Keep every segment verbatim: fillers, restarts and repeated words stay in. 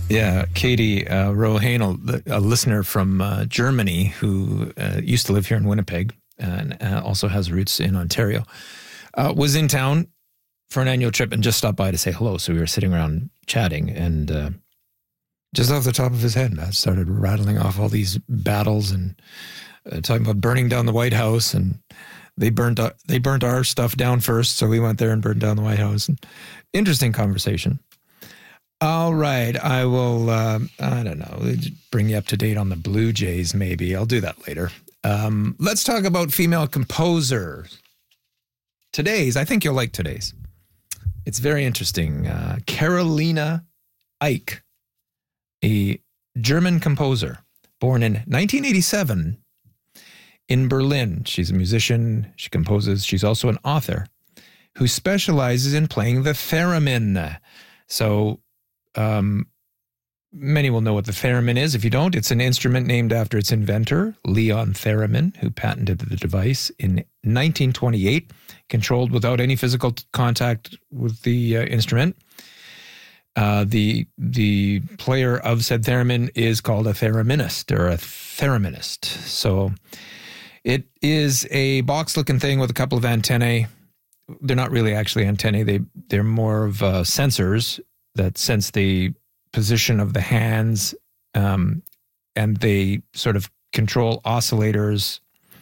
Yeah, Katie uh, Rohanel, a listener from uh, Germany who uh, used to live here in Winnipeg and uh, also has roots in Ontario, uh, was in town for an annual trip and just stopped by to say hello. So we were sitting around chatting, and uh, just off the top of his head, Matt started rattling off all these battles and uh, talking about burning down the White House, and they burnt uh, they burnt our stuff down first, so we went there and burned down the White House. And interesting conversation. All right, I will, uh, I don't know, bring you up to date on the Blue Jays maybe. I'll do that later. Um, let's talk about female composers. Today's, I think you'll like today's. It's very interesting. Uh, Carolina Eick, a German composer, born in nineteen eighty-seven in Berlin. She's a musician, she composes, she's also an author who specializes in playing the theremin. So, Um, many will know what the theremin is. If you don't, it's an instrument named after its inventor, Leon Theremin, who patented the device in nineteen twenty-eight, controlled without any physical contact with the uh, instrument. Uh, the the player of said theremin is called a thereminist or a thereminist. So it is a box-looking thing with a couple of antennae. They're not really actually antennae. They, they're more of uh, sensors that sense the position of the hands, um, and they sort of control oscillators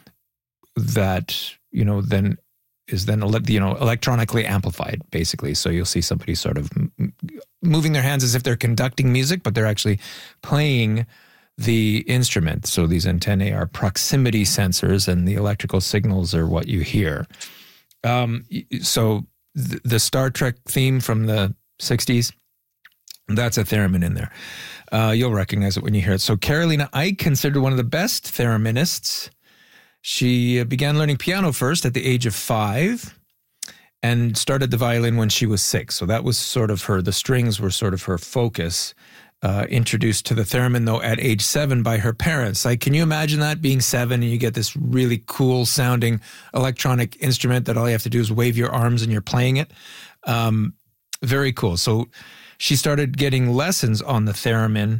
that, you know, then is then, you know, electronically amplified, basically. So you'll see somebody sort of moving their hands as if they're conducting music, but they're actually playing the instrument. So these antennae are proximity sensors, and the electrical signals are what you hear. Um, so th- the Star Trek theme from the sixties, that's a theremin in there. Uh, you'll recognize it when you hear it. So Carolina Eick, considered one of the best thereminists. She began learning piano first at the age of five and started the violin when she was six. So that was sort of her, the strings were sort of her focus. Uh, introduced to the theremin, though, at age seven by her parents. Like, can you imagine that, being seven and you get this really cool sounding electronic instrument that all you have to do is wave your arms and you're playing it? Um, very cool. So she started getting lessons on the theremin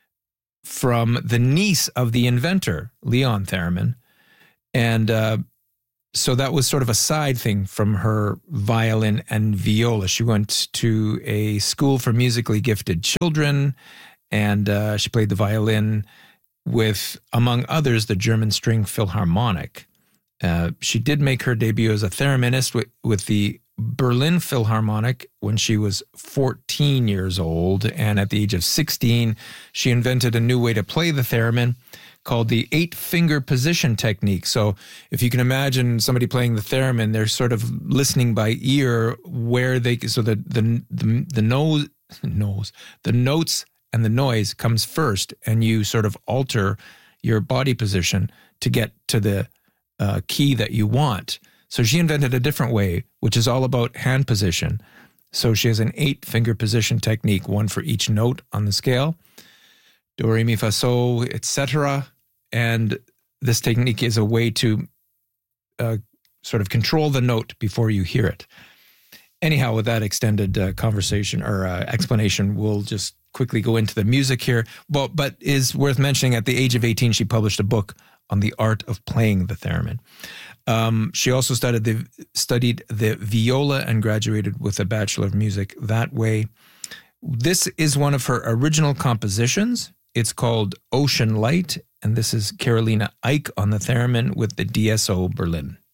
from the niece of the inventor, Leon Theremin. And uh, so that was sort of a side thing from her violin and viola. She went to a school for musically gifted children, and uh, she played the violin with, among others, the German String Philharmonic. Uh, she did make her debut as a thereminist with, with the Berlin Philharmonic when she was fourteen years old, and at the age of sixteen, she invented a new way to play the theremin called the eight-finger position technique. So if you can imagine somebody playing the theremin, they're sort of listening by ear where they, so the the the, the nose, nose, the notes and the noise comes first, and you sort of alter your body position to get to the uh, key that you want. So she invented a different way, which is all about hand position. So she has an eight-finger position technique, one for each note on the scale, do, re, mi, fa, sol, et cetera. And this technique is a way to uh, sort of control the note before you hear it. Anyhow, with that extended uh, conversation or uh, explanation, we'll just quickly go into the music here. Well, but is worth mentioning, at the age of eighteen, she published a book on the art of playing the theremin. Um, she also studied the studied the viola and graduated with a Bachelor of Music that way. This is one of her original compositions. It's called Ocean Light, and this is Carolina Eick on the theremin with the D S O Berlin.